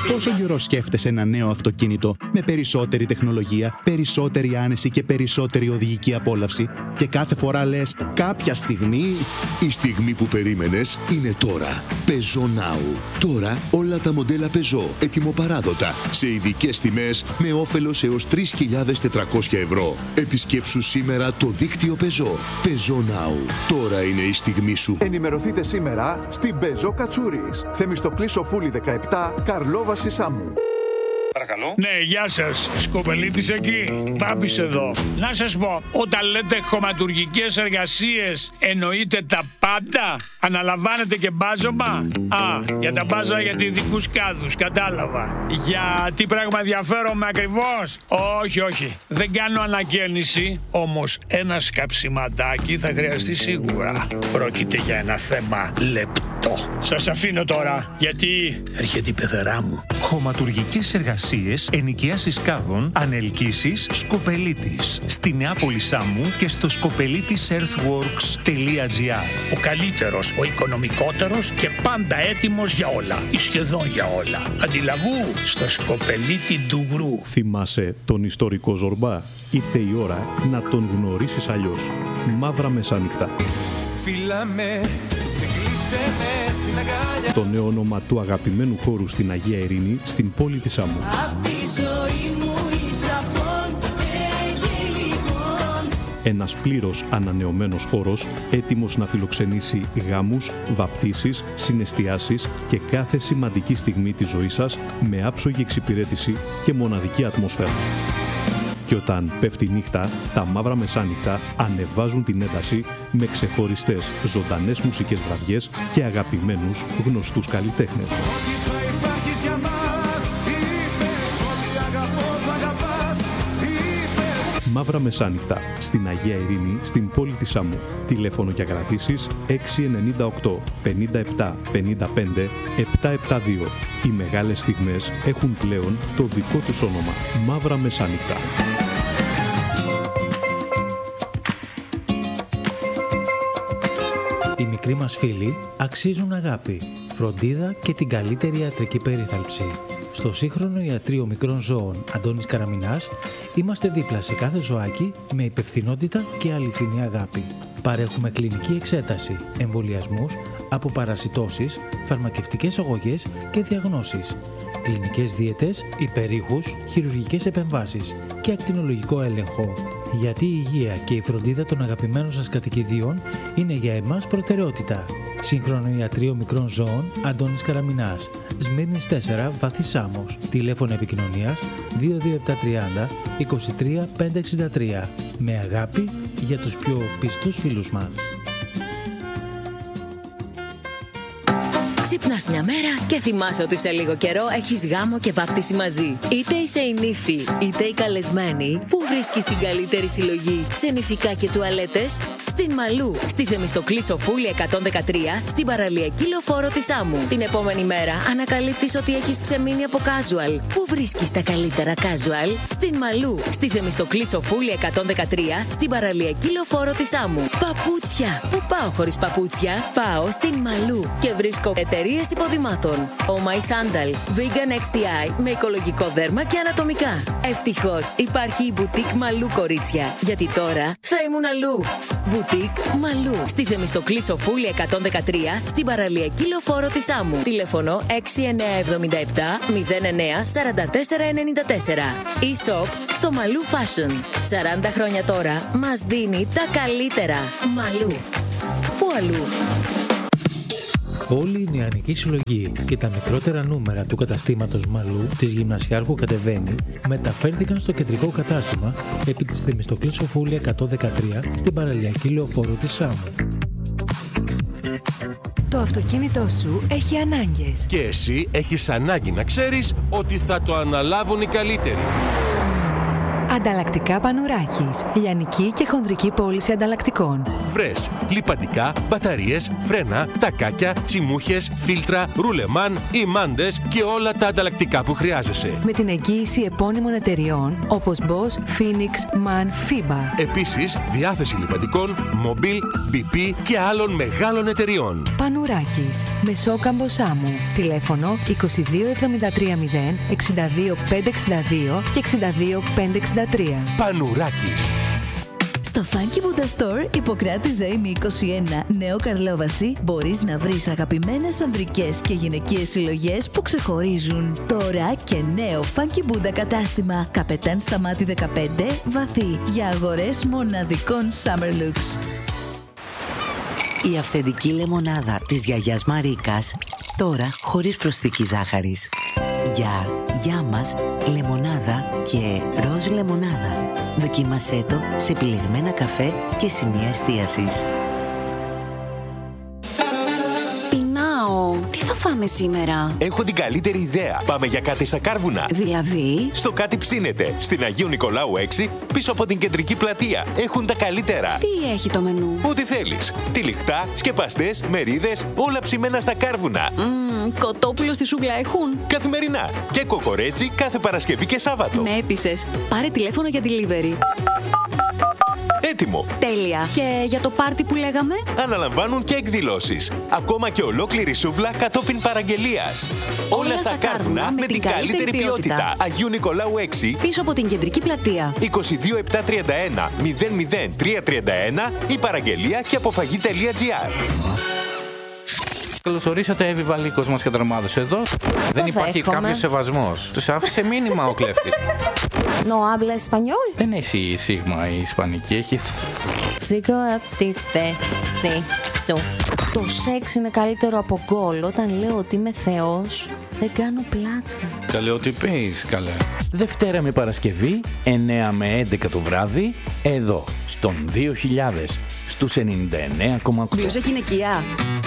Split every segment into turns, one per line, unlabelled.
Πόσο καιρό σκέφτεσαι ένα νέο αυτοκίνητο με περισσότερη τεχνολογία, περισσότερη άνεση και περισσότερη οδηγική απόλαυση και κάθε φορά λες κάποια στιγμή...
Η στιγμή που περίμενες είναι τώρα. Peugeot Now. Τώρα όλα τα μοντέλα Peugeot ετοιμοπαράδοτα σε ειδικές τιμές με όφελος έως 3.400 ευρώ. Επισκέψου σήμερα το δίκτυο Peugeot. Peugeot Now. Τώρα είναι η στιγμή σου.
Ενημερωθείτε σήμερα στην Peugeot Κατσούρης. Θεμιστοκλής Σοφούλη 17, Καρλόβαση Σάμου.
Παρακαλώ.
Ναι, γεια σας. Σκοπελίτης εκεί. Μπάμπης εδώ. Να σας πω, όταν λέτε χωματουργικές εργασίες, εννοείτε τα πάντα? Αναλαμβάνετε και μπάζωμα? Για τα μπάζα για ειδικούς κάδους, κατάλαβα. Για τι πράγμα ενδιαφέρομαι ακριβώς? Όχι. Δεν κάνω ανακαίνιση, όμως ένα σκαψιματάκι θα χρειαστεί σίγουρα. Πρόκειται για ένα θέμα λεπτό. Σας αφήνω τώρα, γιατί έρχεται η πεθερά μου.
Χωματουργικές εργασίες, ενοικιάσεις κάδων, ανελκύσεις, Σκοπελίτης. Στη Νεάπολη Σάμου και στο skopelitisearthworks.gr.
Ο καλύτερος, ο οικονομικότερος και πάντα έτοιμος για όλα. Ή σχεδόν για όλα. Αντιλαβού στο Σκοπελίτη Ντουγρού.
Θυμάσαι τον ιστορικό Ζορμπά? Ήρθε η ώρα να τον γνωρίσεις αλλιώς. Μαύρα Μεσάνυχτα.
Φύλαμε.
Το νέο όνομα του αγαπημένου χώρου στην Αγία Ειρήνη, στην πόλη της Σάμου. Ένας πλήρως ανανεωμένος χώρος, έτοιμος να φιλοξενήσει γάμους, βαπτίσεις, συναισθιάσεις και κάθε σημαντική στιγμή της ζωής σας με άψογη εξυπηρέτηση και μοναδική ατμόσφαιρα. Και όταν πέφτει η νύχτα, τα Μαύρα Μεσάνυχτα ανεβάζουν την ένταση με ξεχωριστές ζωντανές μουσικές βραδιές και αγαπημένους γνωστούς καλλιτέχνες. Μαύρα Μεσάνυχτα, στην Αγία Ειρήνη, στην πόλη της Σάμου. Τηλέφωνο για κρατήσεις 698 57 55 772. Οι μεγάλες στιγμές έχουν πλέον το δικό τους όνομα. Μαύρα Μεσάνυχτα.
Οι μικροί μας φίλοι αξίζουν αγάπη, φροντίδα και την καλύτερη ιατρική περίθαλψη. Στο σύγχρονο ιατρείο μικρών ζώων Αντώνης Καραμινάς είμαστε δίπλα σε κάθε ζωάκι με υπευθυνότητα και αληθινή αγάπη. Παρέχουμε κλινική εξέταση, εμβολιασμούς, αποπαρασιτώσεις, φαρμακευτικές αγωγές και διαγνώσεις, κλινικές δίαιτες, υπερήχους, χειρουργικές επεμβάσεις και ακτινολογικό έλεγχο. Γιατί η υγεία και η φροντίδα των αγαπημένων σας κατοικιδίων είναι για εμάς προτεραιότητα. Σύγχρονο ιατρείο μικρών ζώων Αντώνης Καραμινάς, Σμύρνης 4, Βάθη Σάμος. Τηλέφωνο επικοινωνίας 22730 23 563. Με αγάπη για τους πιο πιστούς φίλους μας.
Ξυπνάς μια μέρα και θυμάσαι ότι σε λίγο καιρό έχεις γάμο και βάπτιση μαζί. Είτε είσαι η νύφη, είτε η καλεσμένη, που βρίσκεις την καλύτερη συλλογή σε νηφικά και τουαλέτες? Στην Μαλού, στη Θεμιστοκλή Σοφούλη 113, στην παραλιακή λεωφόρο της Σάμου. Την επόμενη μέρα ανακαλύπτεις ότι έχεις ξεμείνει από casual. Πού βρίσκεις τα καλύτερα casual? Στην Μαλού, στη Θεμιστοκλή Σοφούλη 113, στην παραλιακή λεωφόρο της Σάμου. Παπούτσια. Πού πάω χωρίς παπούτσια? Πάω στην Μαλού και βρίσκω εταιρείες υποδημάτων. Oh My Sandals, Vegan XTI με οικολογικό δέρμα και ανατομικά. Ευτυχώς υπάρχει η Boutique Μαλού, κορίτσια, γιατί τώρα θα ήμουν αλλού. Boutique Μαλού, στη Θεμιστοκλή Σοφούλη 113, στην παραλιακή λεωφόρο της Σάμου. Τηλέφωνο 6977 09 44 94. E-shop στο Μαλού Fashion. 40 χρόνια τώρα μας δίνει τα καλύτερα. Μαλού. Πού αλλού?
Όλη η νεανική συλλογή και τα μικρότερα νούμερα του καταστήματος Μαλού της Γυμνασιάρχου Κατεβαίνει μεταφέρθηκαν στο κεντρικό κατάστημα επί της Θεμιστοκλής Σοφούλη 113 στην παραλιακή λεωφόρο της Σάμου.
Το αυτοκίνητό σου έχει ανάγκες.
Και εσύ έχεις ανάγκη να ξέρεις ότι θα το αναλάβουν οι καλύτεροι.
Ανταλλακτικά Πανουράκης. Λιανική και χονδρική πώληση ανταλλακτικών.
Βρες λιπαντικά, μπαταρίες, φρένα, τακάκια, τσιμούχες, φίλτρα, ρουλεμάν, ημάντες και όλα τα ανταλλακτικά που χρειάζεσαι.
Με την εγγύηση επώνυμων εταιριών όπως Bosch, Phoenix, MAN, FIBA.
Επίσης, διάθεση λιπαντικών, Mobil, BP και άλλων μεγάλων εταιριών.
Πανουράκης. Μεσόκαμπο Σάμου. Τηλέφωνο 22730 62562 και 62563.
Πανουράκης.
Στο Funky Buddha Store, Ιπποκράτη Ζωήμη 21, Νέο Καρλόβαση, μπορείς να βρεις αγαπημένες ανδρικές και γυναικείες συλλογές που ξεχωρίζουν. Τώρα και νέο Funky Buddha κατάστημα, Καπετάν Σταμάτη 15, Βαθύ, για αγορές μοναδικών Summer Looks.
Η αυθεντική λεμονάδα της γιαγιάς Μαρίκας, τώρα χωρίς προσθήκη ζάχαρης. Για μας, λεμονάδα και ροζ λεμονάδα. Δοκίμασέ το σε επιλεγμένα καφέ και σημεία εστίασης.
Τι θα φάμε σήμερα?
Έχω την καλύτερη ιδέα. Πάμε για κάτι στα Κάρβουνα.
Δηλαδή?
Στο Κάτι Ψήνεται, στην Αγίου Νικολάου 6, πίσω από την κεντρική πλατεία. Έχουν τα καλύτερα.
Τι έχει το μενού?
Ό,τι θέλεις. Τυλιχτά, σκεπαστές, μερίδες, όλα ψημένα στα Κάρβουνα.
Κοτόπουλο στη σούγκλα έχουν?
Καθημερινά. Και κοκορέτσι κάθε Παρασκευή και Σάββατο.
Με έπεισες. Πάρε τηλέφωνο για delivery.
Έτοιμο.
Τέλεια. Και για το πάρτι που λέγαμε?
Αναλαμβάνουν και εκδηλώσεις. Ακόμα και ολόκληρη σούβλα κατόπιν παραγγελίας. Όλα στα Κάρβουνα με την καλύτερη ποιότητα. Αγίου Νικολάου 6.
Πίσω από την κεντρική πλατεία.
22731 00331 η παραγγελία και αποφαγή.gr.
Καλώς ορίσατε, Εύη Βαλίκος μας και τρομάδος εδώ. Δεν υπάρχει κάποιος σεβασμός. Τους άφησε μήνυμα ο κλέφτης.
No habla español.
Δεν έχει σίγμα η ισπανική, έχει...
Σήκω απ' τη θέση σου. Το σεξ είναι καλύτερο από γκολ. Όταν λέω ότι είμαι θεός, δεν κάνω πλάκα.
Καλέ, ό,τι πεις, καλέ. Δευτέρα με Παρασκευή, 9 με 11 το βράδυ, εδώ, στον 2000, στους 99,8.
Μπλούζα γυναικεία.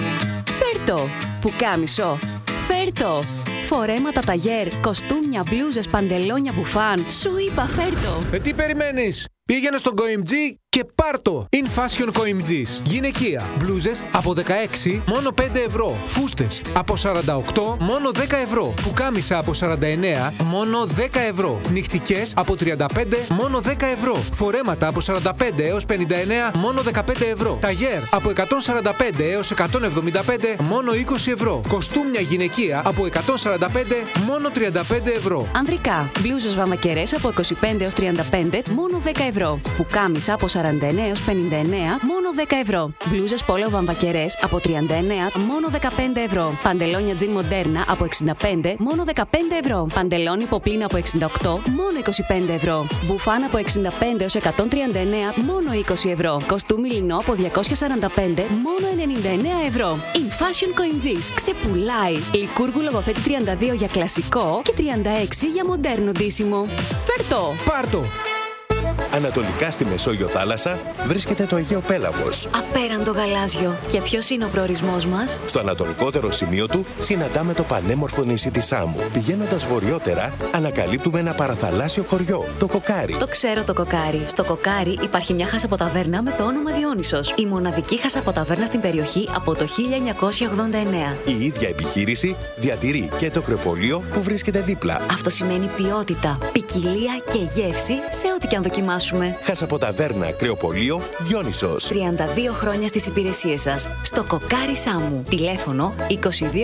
Φέρτο. Πουκάμισο. Φέρτο. Φορέματα ταγέρ, κοστούμια, μπλούζες, παντελόνια, μπουφάν. Σου είπα φέρτο.
Τι περιμένεις? Πήγαινε στον COIMG και πάρτο! In Fashion COIMG's. Γυναικεία. Μπλούζες από 16, μόνο 5 ευρώ. Φούστες από 48, μόνο 10 ευρώ. Πουκάμισα από 49, μόνο 10 ευρώ. Νυχτικές από 35, μόνο 10 ευρώ. Φορέματα από 45 έως 59, μόνο 15 ευρώ. Ταγέρ από 145 έως 175, μόνο 20 ευρώ. Κοστούμια γυναικεία από 145, μόνο 35 ευρώ.
Ανδρικά. Μπλούζες βαμακερές από 25 έως 35, μόνο 10 ευρώ. Πουκάμισα από 49 έως 59, μόνο 10 ευρώ. Μπλούζες πόλο βαμβακερές από 39, μόνο 15 ευρώ. Παντελόνια τζιν μοντέρνα από 65, μόνο 15 ευρώ. Παντελόνι ποπλίνα από 68, μόνο 25 ευρώ. Μπουφάν από 65 έως 139, μόνο 20 ευρώ. Κοστούμι λινό από 245, μόνο 99 ευρώ. In Fashion COIMG's. Ξεπουλάει. Λικούργου λογοθέτη 32 για κλασικό και 36 για μοντέρνο ντύσιμο. Φέρτο!
Πάρτο!
Ανατολικά στη Μεσόγειο θάλασσα βρίσκεται το Αιγαίο Πέλαγος.
Απέραντο γαλάζιο. Και ποιος είναι ο προορισμός μας?
Στο ανατολικότερο σημείο του συναντάμε το πανέμορφο νησί της Σάμου. Πηγαίνοντας βορειότερα, ανακαλύπτουμε ένα παραθαλάσσιο χωριό, το Κοκάρι.
Το ξέρω το Κοκάρι. Στο Κοκάρι υπάρχει μια χασαποταβέρνα με το όνομα Διόνυσος. Η μοναδική χασαποταβέρνα στην περιοχή από το 1989.
Η ίδια επιχείρηση διατηρεί και το κρεοπολείο που βρίσκεται δίπλα.
Αυτό σημαίνει ποιότητα, ποικιλία και γεύση σε ό,τι και αν δοκιμάσουμε.
Χασαποταβέρνα, κρεοπολείο, Διόνυσος.
32 χρόνια στις υπηρεσίες σας. Στο Κοκάρι Σάμου. Τηλέφωνο 22730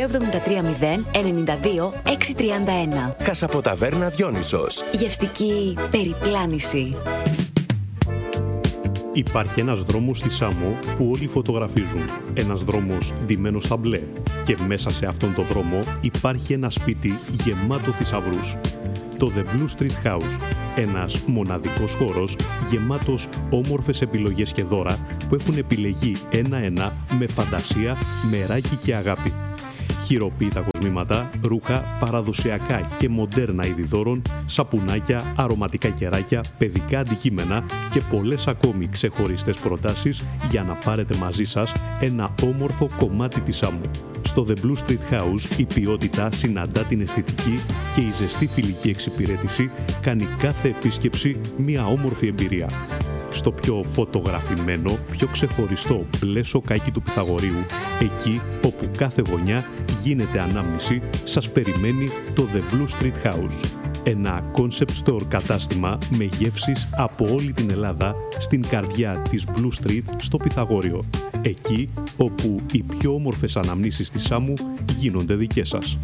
92 631.
Χασαποταβέρνα Διόνυσος.
Γευστική περιπλάνηση.
Υπάρχει ένας δρόμος στη Σάμο που όλοι φωτογραφίζουν. Ένας δρόμος ντυμένος στα μπλε. Και μέσα σε αυτόν τον δρόμο υπάρχει ένα σπίτι γεμάτο θησαυρούς. Το The Blue Street House. Ένας μοναδικός χώρος γεμάτος όμορφες επιλογές και δώρα που έχουν επιλεγεί ένα-ένα με φαντασία, μεράκι και αγάπη. χειροποίητα κοσμήματα, ρούχα, παραδοσιακά και μοντέρνα είδη δώρων, σαπουνάκια, αρωματικά κεράκια, παιδικά αντικείμενα και πολλές ακόμη ξεχωριστές προτάσεις για να πάρετε μαζί σας ένα όμορφο κομμάτι της άμμου. Στο The Blue Street House η ποιότητα συναντά την αισθητική και η ζεστή φιλική εξυπηρέτηση κάνει κάθε επίσκεψη μια όμορφη εμπειρία. Στο πιο φωτογραφημένο, πιο ξεχωριστό μπλε σοκάκι του Πυθαγορείου, εκεί όπου κάθε γωνιά γίνεται ανάμνηση, σας περιμένει το The Blue Street House. Ένα concept store κατάστημα με γεύσεις από όλη την Ελλάδα στην καρδιά της Blue Street στο Πυθαγόριο. Εκεί όπου οι πιο όμορφες αναμνήσεις της άμμου γίνονται δικές σας.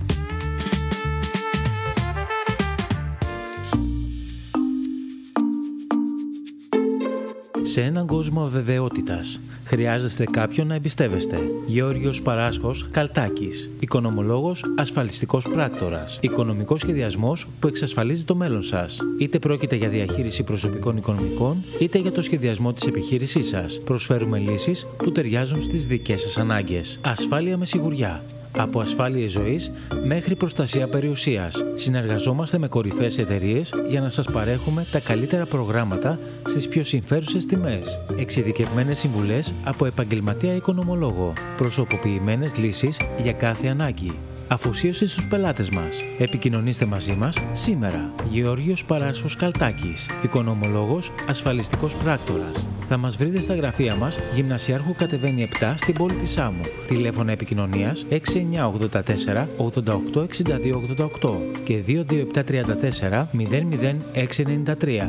Σε έναν κόσμο αβεβαιότητας, χρειάζεστε κάποιον να εμπιστεύεστε. Γεώργιος Παράσχος Καλτάκης. Οικονομολόγος, ασφαλιστικός πράκτορας. Οικονομικός σχεδιασμός που εξασφαλίζει το μέλλον σας. Είτε πρόκειται για διαχείριση προσωπικών οικονομικών, είτε για το σχεδιασμό της επιχείρησής σας. Προσφέρουμε λύσεις που ταιριάζουν στις δικές σας ανάγκες. Ασφάλεια με σιγουριά. Από ασφάλειες ζωής μέχρι προστασία περιουσίας. Συνεργαζόμαστε με κορυφαίες εταιρείες για να σας παρέχουμε τα καλύτερα προγράμματα στις πιο συμφέρουσες τιμές. Εξειδικευμένες συμβουλές από επαγγελματία οικονομολόγο. Προσωποποιημένες λύσεις για κάθε ανάγκη. Αφοσίωση στους πελάτες μας. Επικοινωνήστε μαζί μας σήμερα. Γεώργιος Παράσχος Καλτάκης. Οικονομολόγος, ασφαλιστικός πράκτορας. Θα μας βρείτε στα γραφεία μας, Γυμνασιάρχου κατεβαίνει 7 στην πόλη της Άμμου. Τηλέφωνα επικοινωνίας 6984 88 62 88 και 22734 00693.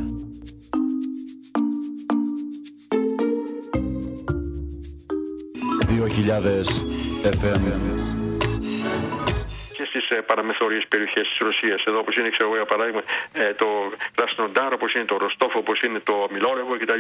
Στις παραμεθόριες περιοχές της Ρωσίας, εδώ όπως είναι, ξέρω εγώ, για παράδειγμα, το Κρασνοντάρ, όπως είναι το Ροστόφ, όπως είναι το Μιλόρεβο κτλ.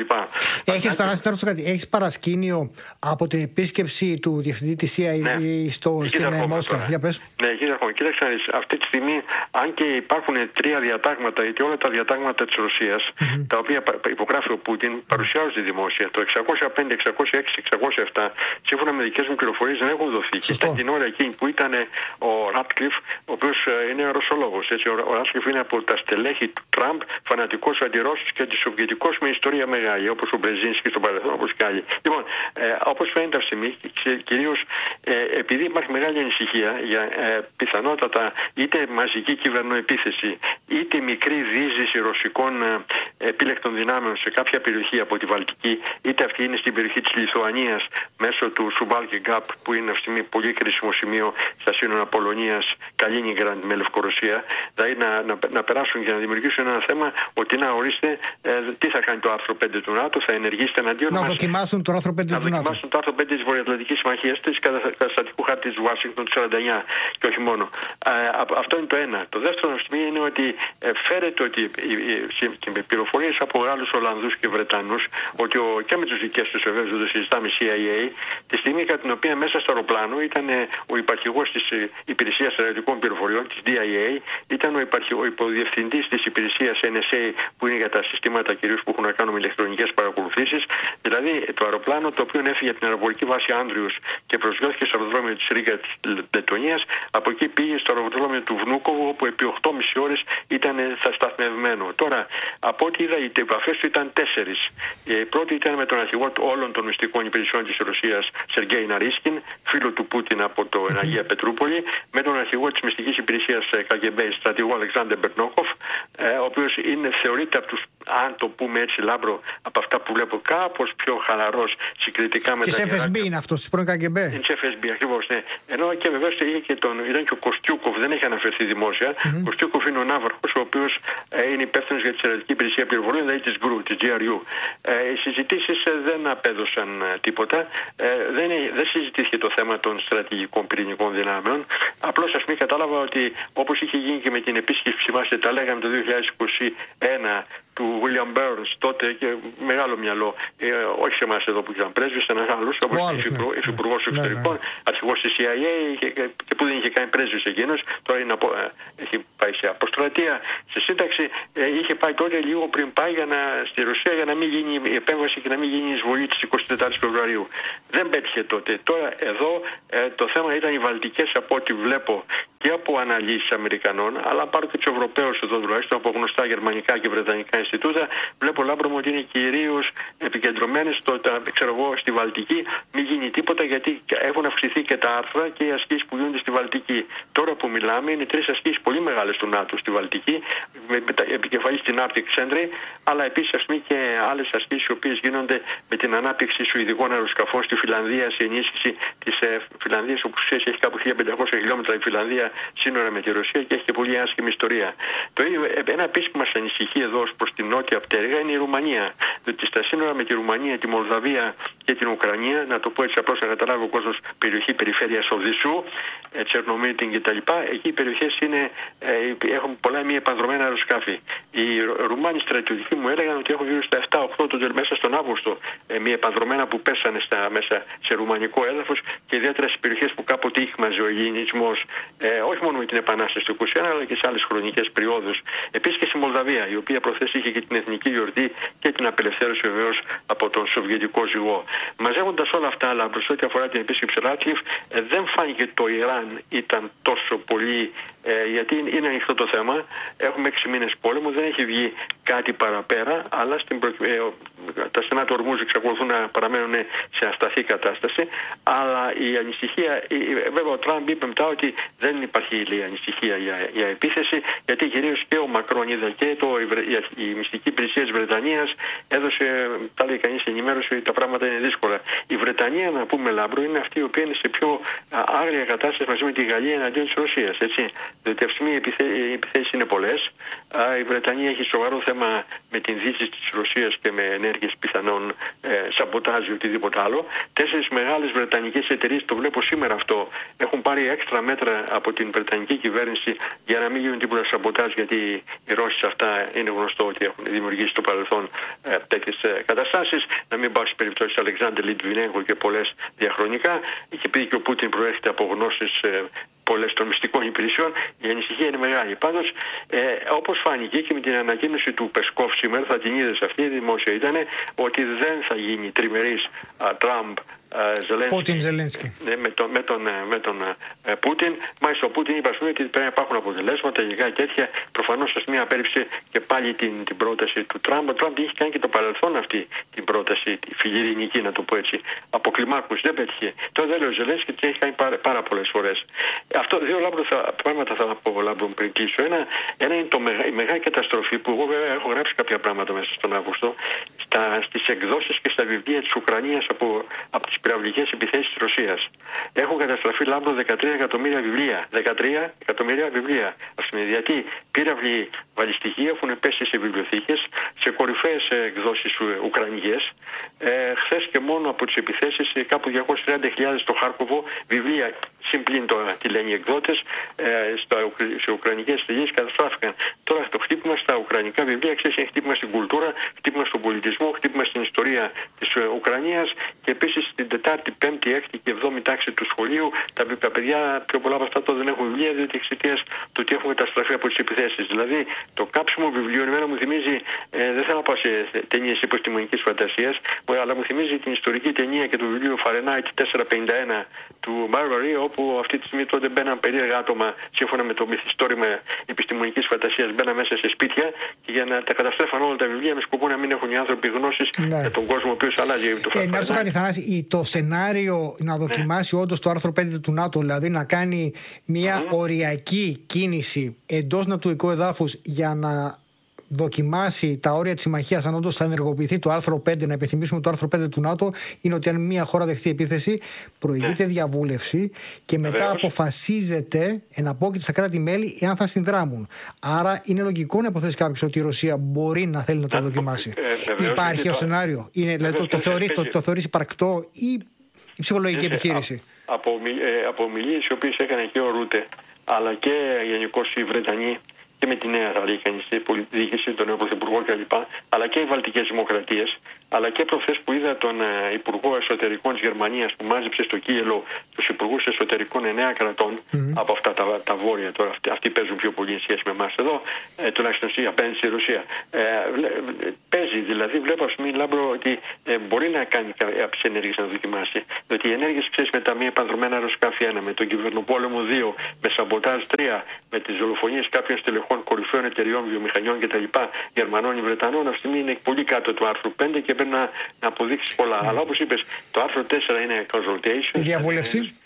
Έχεις παρασκήνιο από την επίσκεψη του διευθυντή της CIA στην Μόσχα? Για πες.
Ναι, εκεί θα έρχομαι. Κοίταξε, αυτή τη στιγμή, αν και υπάρχουν 3 διατάγματα, γιατί όλα τα διατάγματα της Ρωσίας, τα οποία υπογράφει ο Πούτιν, παρουσιάζονται δημόσια. Το 605, 606, 607, σύμφωνα με δικές μου πληροφορίες, δεν έχουν δοθεί. Και ήταν την ώρα εκείνη που ήταν ο Ράτκλιφ, ο οποίος είναι ρωσολόγος. Ο Ράτκλιφ είναι από τα στελέχη του Τραμπ, φανατικός αντιρώσος και αντισοβιετικός με ιστορία μεγάλη, όπως ο Μπρεζίνσκι στο παρελθόν, όπως και άλλοι. Λοιπόν, όπως φαίνεται αυτή τη στιγμή, κυρίως επειδή υπάρχει μεγάλη ανησυχία για πιθανότατα είτε μαζική κυβερνοεπίθεση, είτε μικρή διείσδυση ρωσικών επίλεκτων δυνάμεων σε κάποια περιοχή από τη Βαλτική, είτε αυτή είναι στην περιοχή της Λιθουανίας μέσω του Σουμπάλκι Γκάπ, που είναι αυτή τη στιγμή πολύ κρίσιμο σημείο στα σύνορα Πολωνίας, Καλίνιγκραντ με Λευκορωσία, δηλαδή να περάσουν και να δημιουργήσουν ένα θέμα ότι να ορίστε τι θα κάνει το άρθρο 5 του ΝΑΤΟ, θα ενεργήσετε εναντίον μας.
Να δοκιμάσουν το άρθρο 5 του ΝΑΤΟ.
Να δοκιμάσουν το άρθρο 5 της Βορειοατλαντικής Συμμαχίας, της καταστατικού χάρτη της Ουάσιγκτον του 49 και όχι μόνο. Αυτό είναι το ένα. Το δεύτερο στιγμή είναι ότι φέρεται ότι και με πληροφορίες από Γάλλους, Ολλανδούς και Βρετανούς, ότι και με τους δικές τους βεβαίως δεν το συζητάμε, CIA, τη στιγμή κατά την οποία μέσα στο αεροπλάνο ήταν ο υπαρχηγός της Υπηρεσίας Στρατιωτικών Πληροφοριών, της DIA, ήταν ο υποδιευθυντής της υπηρεσίας NSA, που είναι για τα συστήματα κυρίως που έχουν να κάνουν με ηλεκτρονικές παρακολουθήσεις. Δηλαδή το αεροπλάνο το οποίο έφυγε από την αεροπορική βάση Άνδριος και προσγειώθηκε στο αεροδρόμιο της Ρίγκα της Λετωνίας, από εκεί πήγε στο αεροδρόμιο του Βνούκοβου, όπου επί 8,5 ώρες ήταν σταθμευμένο. Τώρα, από ό,τι είδα, οι επαφές του ήταν 4. Η πρώτη ήταν με τον αρχηγό όλων των μυστικών υπηρεσιών της Ρωσίας, Σεργέη Ναρίσκιν, φίλο του Πούτιν από το Αγία Πετρούπολη, με τον αρχηγό της μυστικής υπηρεσίας KGB, στρατηγό Αλεξάνδερ Μπερνόκοφ, ο οποίος θεωρείται από τους, αν το πούμε έτσι λάμπρο, από αυτά που βλέπω, κάπως πιο χαλαρός συγκριτικά με
τα γεράκια. Της FSB είναι αυτός, της πρώην KGB.
Της FSB, ακριβώς, ναι. Ενώ και βεβαίως ήταν και ο Κωστιούκοφ, δεν έχει αναφερθεί δημόσια. Ο Κωστιούκοφ είναι ο ναύαρχος, ο οποίος είναι υπεύθυνος για τη στρατιωτική υπηρεσία πληροφοριών, δηλαδή της GRU, της GRU. Οι συζητήσεις δεν απέδωσαν τίποτα. Δεν συζητήθηκε το θέμα των στρατηγικών πυρηνικών δυνάμεων. Απλώς ας μην κατάλαβα ότι όπως είχε γίνει και με την επίσκεψη μας, τα λέγαμε το 2021 του William Burns τότε, και μεγάλο μυαλό, όχι σε εμάς εδώ που ήταν πρέσβης, ένας άλλος, όπως υφυπουργός εξωτερικών, αρχηγός της CIA, και που δεν είχε κάνει πρέσβης εκείνος, τώρα έχει πάει σε αποστρατεία, σε σύνταξη. Είχε πάει τότε λίγο πριν πάει στη Ρωσία για να μην γίνει η επέμβαση και να μην γίνει η εισβολή της 24 Φεβρουαρίου. Δεν πέτυχε τότε. Τώρα εδώ το θέμα ήταν οι Βαλτικές, από ό,τι βλέπω και από αναλύσεις Αμερικανών, αλλά πάρω και τους Ευρωπαίους εδώ τουλάχιστον, από γνωστά γερμανικά και βρετανικά Ινστιτούτα, βλέπω, Λάμπρο μου, ότι είναι κυρίως επικεντρωμένες στη Βαλτική. Μην γίνει τίποτα, γιατί έχουν αυξηθεί και τα άρθρα και οι ασκήσεις που γίνονται στη Βαλτική. Τώρα που μιλάμε, είναι 3 ασκήσεις πολύ μεγάλες του ΝΑΤΟ στη Βαλτική, με επικεφαλή στην Arctic Sentry, αλλά επίσης και άλλες ασκήσεις οι οποίες γίνονται με την ανάπτυξη σουηδικών αεροσκαφών στη Φιλανδία, σε ενίσχυση της Φιλανδίας, όπου έχει κάπου 1500 χιλιόμετρα η Φιλανδία σύνορα με τη Ρωσία και έχει και πολύ άσχημη ιστορία. Το ίδιο, ένα επίσης που μας ανησυχεί εδώ προς την νότια πτέρυγα είναι η Ρουμανία. Διότι στα σύνορα με τη Ρουμανία, τη Μολδαβία και την Ουκρανία, να το πω έτσι απλώς να καταλάβει ο κόσμος, περιοχή περιφέρειας Οδυσσού, Τσερνομύρτιν κτλ. Εκεί οι περιοχές έχουν πολλά μη επανδρομένα αεροσκάφη. Οι Ρουμάνοι στρατιωτικοί μου έλεγαν ότι έχουν γύρω στα 7-8 μέσα στον Αύγουστο μη επανδρομένα που πέσανε μέσα σε ρουμανικό έδαφος, και ιδιαίτερα στις περιοχές που κάποτε ήκμαζε ο ελληνισμός, όχι μόνο με την Επανάσταση του 1921, αλλά και σε άλλες χρονικές περιόδους. Επίσης και στη Μολδαβία, η οποία προχθές είχε και την εθνική γιορτή και την απελευθέρωση βεβαίως από τον Σοβιετικό ζυγό. Μαζεύοντας όλα αυτά, αλλά προς ό,τι αφορά την επίσκεψη Ράτκλιφ, δεν φάνηκε το Ιράν ήταν τόσο πολύ, γιατί είναι ανοιχτό το θέμα. Έχουμε 6 μήνες πόλεμο, δεν έχει βγει κάτι παραπέρα, αλλά τα στενά του Ορμούζ εξακολουθούν να παραμένουν σε ασταθή κατάσταση. Αλλά η ανησυχία, βέβαια ο Τραμπ είπε μετά ότι δεν υπάρχει ανησυχία για επίθεση, γιατί κυρίως και ο Μακρόν είδα και η μυστική υπηρεσία της Βρετανίας έδωσε, τα λέει κανείς, ενημέρωση ότι τα πράγματα είναι δύσκολα. Η Βρετανία, να πούμε, Λάμπρο, είναι αυτή η οποία είναι σε πιο άγρια κατάσταση μαζί με τη Γαλλία εναντίον της Ρωσίας. Έτσι. Διότι αυτή τη στιγμή οι επιθέσεις είναι πολλές. Η Βρετανία έχει σοβαρό θέμα με την δύση της Ρωσίας και με ενέργειες πιθανών σαμποτάζ ή οτιδήποτε άλλο. 4 μεγάλες βρετανικές εταιρείες, το βλέπω σήμερα αυτό, έχουν πάρει έξτρα μέτρα από την βρετανική κυβέρνηση για να μην γίνουν τίποτα σαμποτάζ, γιατί οι Ρώσοι αυτά είναι γνωστό ότι έχουν δημιουργήσει στο παρελθόν τέτοιες καταστάσεις. Να μην πάω στις περιπτώσεις Αλεξάνδρ Λιτβινέγκο και πολλές διαχρονικά. Και επειδή και ο Πούτιν προέρχεται από γνώσεις πολλές των μυστικών υπηρεσιών, η ανησυχία είναι μεγάλη. Πάντως, όπως φάνηκε και με την ανακοίνωση του Πεσκόφ σήμερα, θα την είδες αυτή, δημόσια ήταν, ότι δεν θα γίνει τριμερής Τραμπ
Ζελένσκι.
Με τον Πούτιν. Μάλιστα ο Πούτιν είπε ότι πρέπει να υπάρχουν αποτελέσματα και κάτι τέτοια. Προφανώς μια απέρριψε και πάλι την πρόταση του Τραμπ. Ο Τραμπ είχε κάνει και το παρελθόν αυτή την πρόταση, τη φιλιρινική, να το πω έτσι. Από κλιμάκους δεν πέτυχε. Τώρα δεν λέει ο Ζελένσκι και έχει κάνει πάρα πολλές φορές. Αυτό, 2 πράγματα θα πω, Λάμπρο, πριν κλείσω. Ένα είναι η μεγάλη καταστροφή που εγώ βέβαια έχω γράψει κάποια πράγματα μέσα στον Αύγουστο στις εκδόσεις και στα βιβλία της Ουκρανίας από τις πυραυλικές επιθέσεις της Ρωσίας. Έχουν καταστραφεί, Λάμπρο, 13 εκατομμύρια βιβλία. 13 εκατομμύρια βιβλία. Γιατί πύραυλοι βαλιστικοί έχουν πέσει σε βιβλιοθήκες, σε κορυφαίες εκδόσεις ουκρανικές. Χθες και μόνο από τις επιθέσεις κάπου 230.000 στο Χάρκοβο βιβλία, συμπλήν τώρα τι λένε οι εκδότες, σε ουκρανικές εταιρείες καταστράφηκαν. Τώρα το χτύπημα στα ουκρανικά βιβλία, ξέρεις, είναι χτύπημα στην κουλτούρα, χτύπημα στον πολιτισμό, χτύπημα στην ιστορία της Ουκρανίας, και επίσης στην 4η, 5η, 6η και 7η τάξη του σχολείου τα παιδιά πιο πολλά από αυτά τώρα δεν έχουν βιβλία, διότι εξαιτίας του ότι έχουν καταστραφεί από τις επιθέσεις. Δηλαδή το κάψιμο βιβλίων εμένα μου θυμίζει, δεν θέλω να πάω σε ταινίες επιστημονικής φαντασίας, αλλά μου θυμίζει την ιστορική ταινία και το βιβλίο Fahrenheit 451 του Barbary, όπου αυτή τη στιγμή τότε μπαίναν περίεργα άτομα, σύμφωνα με το μυθιστόρημα επιστημονικής φαντασίας, μπαίναν μέσα σε σπίτια και για να τα καταστρέφαν όλα τα βιβλία με σκοπό να μην έχουν οι άνθρωποι γνώσεις για τον κόσμο ο οποίος αλλάζει.
Το σενάριο να δοκιμάσει όντως το άρθρο 5 του ΝΑΤΟ, δηλαδή να κάνει μια οριακή κίνηση εντός νατοικού εδάφους για να δοκιμάσει τα όρια της συμμαχίας, αν όντως θα ενεργοποιηθεί το άρθρο 5, να επιθυμίσουμε το άρθρο 5 του ΝΑΤΟ, είναι ότι αν μια χώρα δεχτεί επίθεση, προηγείται διαβούλευση και μετά αποφασίζεται, εναπόκειται στα κράτη-μέλη, εάν θα συνδράμουν. Άρα είναι λογικό να υποθέσει κάποιος ότι η Ρωσία μπορεί να θέλει να το δοκιμάσει. Υπάρχει ο σενάριο. Δηλαδή το θεωρείς υπαρκτό ή η ψυχολογική επιχείρηση?
Από ομιλίες οι οποίες έκανε και ο Ρούτε, αλλά και γενικώς οι Βρετανοί και με τη νέα, θα λέει κανείς, διοίκηση, τον νέο πρωθυπουργό κλπ. Αλλά και οι βαλτικές δημοκρατίες, αλλά και προχθές που είδα τον Υπουργό Εσωτερικών της Γερμανίας που μάζεψε στο Κίεβο τους υπουργούς εσωτερικών 9 κρατών από αυτά τα βόρεια. Τώρα αυτοί παίζουν πιο πολύ σχέση με εμάς εδώ, τουλάχιστον απέναντι στη Ρωσία. Παίζει, δηλαδή, βλέπω, ας πούμε, Λάμπρο, ότι μπορεί να κάνει από τις ενέργειες να δοκιμάσει. Διότι οι ενέργειες, ξέρεις, με τα μη επανδρομένα αεροσκάφη 1, με τον κυβερνοπόλεμο 2, με σαμποτάζ 3, με τις δολοφονίες κάποιων στελεχών κορυφαίων εταιριών βιομηχανιών κτλ. Γερμανών ή Βρετανών, αυτή τη στιγμή είναι πολύ κάτω του άρθρου 5 και πρέπει να αποδείξει πολλά. Αλλά όπως είπες, το άρθρο 4 είναι consultation.
Διαβούλευση.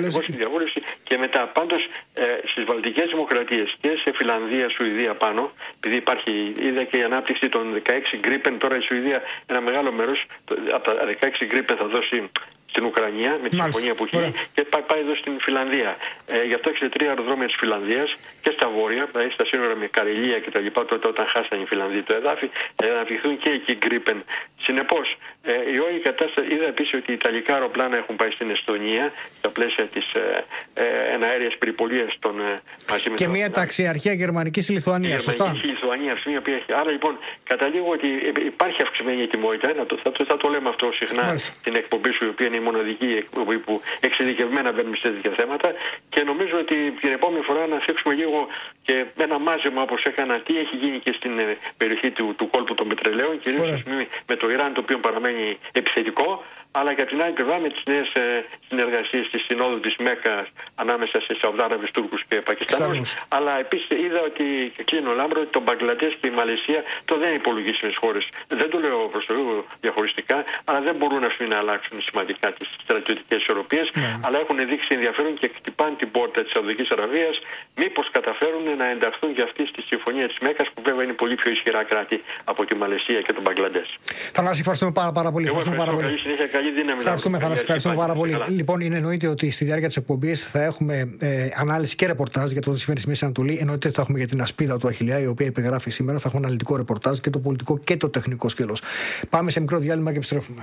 Και μετά πάντως στις βαλτικές δημοκρατίες και σε Φιλανδία, Σουηδία πάνω, επειδή είδα και η ανάπτυξη των 16 Gripen, τώρα η Σουηδία ένα μεγάλο μέρος από τα 16 Gripen θα δώσει στην Ουκρανία με τη συμφωνία που έχει και πάει εδώ στην Φιλανδία. Γι' αυτό έχετε 3 αεροδρόμια της Φιλανδίας και στα βόρεια, δηλαδή στα σύνορα με Καρελία και τα λοιπά, τότε όταν χάσανε οι Φιλανδοί το εδάφι, να αναπτυχθούν και εκεί Γκρίπεν. Συνεπώς, η όλη κατάσταση, είδα επίσης ότι οι Ιταλικά αεροπλάνα έχουν πάει στην Εστονία στα πλαίσια της εναέριας περιπολίας μαζί με
και μια ταξιαρχία γερμανικής Λιθουανίας.
Γερμανική Λιθουανία, αυτή η οποία έχει. Άρα λοιπόν, καταλήγω ότι υπάρχει αυξημένη ετοιμότητα. Θα το λέμε αυτό συχνά στην εκπομπή σου, η οποία είναι η μοναδική εκπομπή που εξειδικευμένα μπαίνουμε σε τέτοια θέματα. Και νομίζω ότι την επόμενη φορά να θίξουμε λίγο και ένα μάζεμα, όπως έκανα, τι έχει γίνει και στην περιοχή του κόλπου των πετρελαίων, κυρίως με το Ιράν, το οποίο παραμένει επιθετικό. Αλλά και από την άλλη πλευρά με τις νέες συνεργασίες της Συνόδου της Μέκας ανάμεσα σε Σαουδάραβες, Τούρκους και Πακιστάνους. Αλλά επίσης είδα ότι, και κλείνω Λάμπρο, ότι το Μπαγκλαντές και η Μαλαισία το δεν είναι υπολογίσιμες χώρες. Δεν το λέω προς το λίγο διαχωριστικά, αλλά δεν μπορούν να αλλάξουν σημαντικά τις στρατιωτικές ισορροπίες. Αλλά έχουν δείξει ενδιαφέρον και χτυπάνε την πόρτα της Σαουδικής Αραβίας. Μήπως καταφέρουν να ενταχθούν και αυτοί στη συμφωνία της Μέκας, που βέβαια είναι πολύ πιο ισχυρά κράτη από τη Μαλαισία και τον Μπαγκλαντές.
Θανάση, ευχαριστούμε πάρα πολύ. Ευχαριστούμε πάρα πολύ. Λοιπόν, εννοείται ότι στη διάρκεια της εκπομπής θα έχουμε ανάλυση και ρεπορτάζ για το τι συμβαίνει στη Μέση Ανατολή. Εννοείται ότι θα έχουμε για την ασπίδα του Αχιλλέα, η οποία υπεγράφει σήμερα. Θα έχουμε αναλυτικό ρεπορτάζ και το πολιτικό και το τεχνικό σκέλος. Πάμε σε μικρό διάλειμμα και επιστρέφουμε.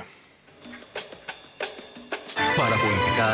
Παραπολιτικά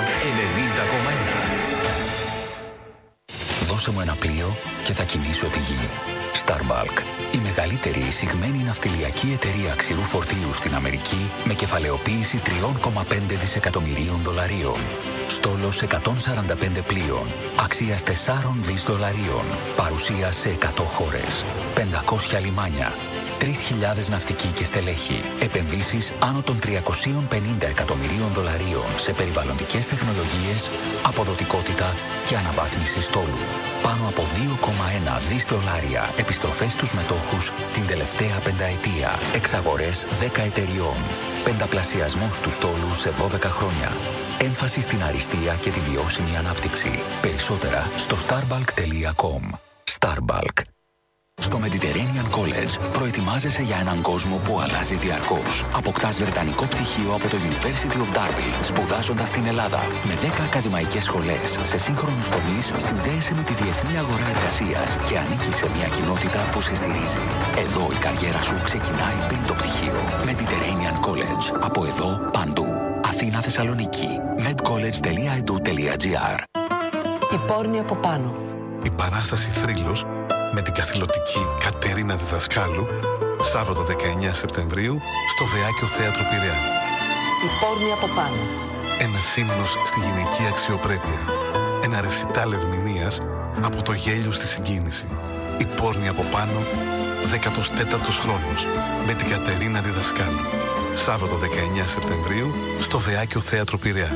90,1. Δώσε μου ένα πλοίο και θα κινήσω τη γη. Starbulk, η μεγαλύτερη εισηγμένη ναυτιλιακή εταιρεία ξηρού φορτίου στην Αμερική με κεφαλαιοποίηση $3,5 δισεκατομμυρίων. Στόλος 145 πλοίων, αξίας $4 δισεκατομμυρίων, παρουσία σε 100 χώρες, 500 λιμάνια, 3.000 ναυτικοί και στελέχη, επενδύσεις άνω των $350 εκατομμυρίων σε περιβαλλοντικές τεχνολογίες, αποδοτικότητα και αναβάθμιση στόλου. Πάνω από $2,1 δισεκατομμύρια επιστροφές στους μετόχους την τελευταία πενταετία. Εξαγορές 10 εταιριών. Πενταπλασιασμός του στόλου σε 12 χρόνια. Έμφαση στην αριστεία και τη βιώσιμη ανάπτυξη. Περισσότερα στο starbulk.com. Starbulk. Στο Mediterranean College προετοιμάζεσαι για έναν κόσμο που αλλάζει διαρκώς. Αποκτάς βρετανικό πτυχίο από το University of Derby, σπουδάζοντας στην Ελλάδα. Με 10 ακαδημαϊκές σχολές σε σύγχρονους τομείς, συνδέεσαι με τη διεθνή αγορά εργασίας και ανήκεις σε μια κοινότητα που σε στηρίζει. Εδώ η καριέρα σου ξεκινάει πριν το πτυχίο. Mediterranean College. Από εδώ παντού. Αθήνα, Θεσσαλονίκη. medcollege.edu.gr.
Η πόρνη από πάνω.
Η παράσταση Θρύλος με την καθηλωτική Κατερίνα Διδασκάλου, Σάββατο 19 Σεπτεμβρίου, στο Βεάκιο Θέατρο Πειραιά.
Η πόρνη από πάνω.
Ένα ύμνος στη γυναική αξιοπρέπεια. Ένα ρεσιτάλ ερμηνείας από το γέλιο στη συγκίνηση. Η πόρνη από πάνω, 14ος χρόνος, με την Κατερίνα Διδασκάλου. Σάββατο 19 Σεπτεμβρίου, στο Βεάκιο Θέατρο Πειραιά.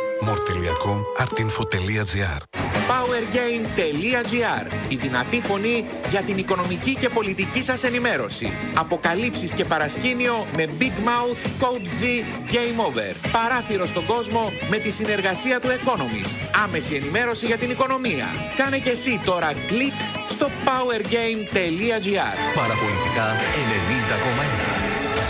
more.com.artinfo.gr.
Powergame.gr. Η δυνατή φωνή για την οικονομική και πολιτική σας ενημέρωση. Αποκαλύψεις και παρασκήνιο με Big Mouth, Code G, Game Over. Παράθυρο στον κόσμο με τη συνεργασία του Economist. Άμεση ενημέρωση για την οικονομία. Κάνε και εσύ τώρα κλικ στο powergame.gr.
Παραπολιτικά 90,1.